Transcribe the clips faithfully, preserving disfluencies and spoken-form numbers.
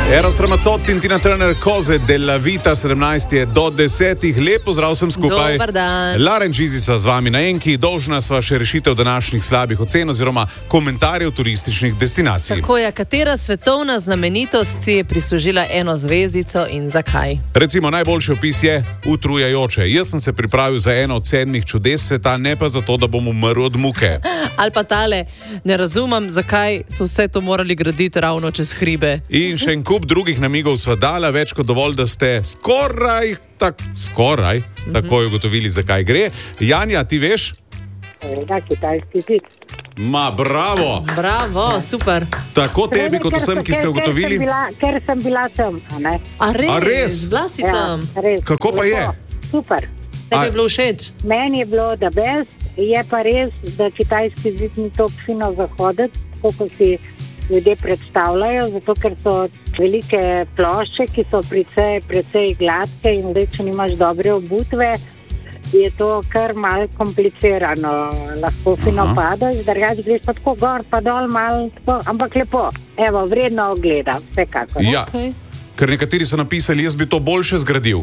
Eros Ramazzotti in Tina Turner, Cose della vita, sedemnajst je do desetih. Lep pozdrav vsem skupaj. Dobar dan. Laren Čizi sva z vami na Enki. Dolžna sva še rešitev današnjih slabih ocen oziroma komentarjev turističnih destinacij. Tako je, katera svetovna znamenitost si je prislužila eno zvezdico in zakaj? Recimo, najboljši opis je utrujajoče. Jaz sem se pripravil za eno od sedmih čudes sveta, ne pa zato, da bom umrl od muke. Ali pa tale, ne razumem, zakaj so vse to morali graditi ravno čez hribe. In še en kup drugih namigov sva dala, več kot dovolj, da ste skoraj, tak, skoraj mm-hmm. takoj ugotovili, zakaj gre. Janja, ti veš? Da, kitajski pik. Ma, bravo! Bravo, super. Tako tebi, kot vsem, ki ste ugotovili. Ker sem bila, ker sem bila tam, a ne? A res? A res? Bila si tam? Ja, res. Kako pa je? Super. Tebi je bilo všeč? Meni je bilo da best, je pa res, da kitajski zid ni to fino zahoditi, tako kot si ljudje predstavljajo, zato ker so velike plošče, ki so precej, precej gladke in zdaj, če nimaš dobre obutve, je to kar malo komplicirano. Lahko fino Aha. padaš, drugače greš pa tako gor, pa dol malo, tako, ampak lepo. Evo, vredno ogleda, vsekako. Ja, okay. Ker nekateri so napisali, jaz bi to boljše zgradil.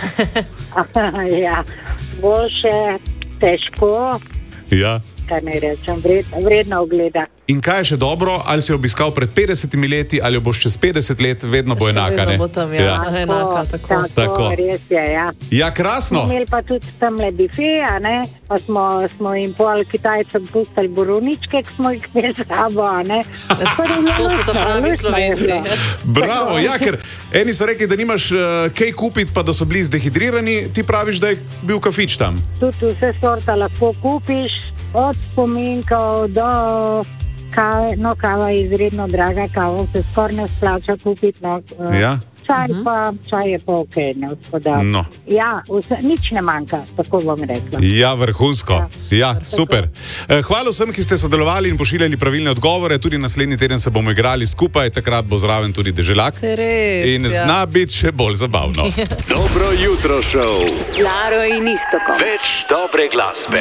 Ja, boljše, težko. Ja. Kaj ne rečem, vredno, vredno ogleda. In kaj je še dobro, ali si jo obiskal pred petdesetimi leti, ali jo boš čez petdeset let, vedno bo enaka, ne? Vedno bo tam, ja, ja. enaka, tako. Tako, Tako. Res je, ja. Ja, krasno. Smo imeli pa tudi tamle bifeja, ne, pa smo, smo jim pol Kitajcem pustili borovničke, ki smo jih imeli z sabo, ne. To so to pravi Slovenci. Bravo, ja, ker eni so rekli, da nimaš uh, kaj kupiti, pa da so bili zdehidrirani, ti praviš, da je bil kafič tam. Tudi vse sorta lahko kupiš, od spominkov do kave, no kava je izredno draga, kava se skoraj ne splača kupiti, no. Uh, Ja. Čaj pa, čaj je pa okej, okay, ne gospodar. No. Ja, vse, nič ne manjka, tako bom rekla. Ja, vrhunsko. Ja, Ja, ja super. Hvala vsem, ki ste sodelovali in pošiljali pravilne odgovore. Tudi naslednji teden se bomo igrali skupaj, takrat bo zraven tudi Deželak. Se res, in ja. zna biti še bolj zabavno. Dobro jutro, šov. Laro in Iztokom. Več dobre glasbe.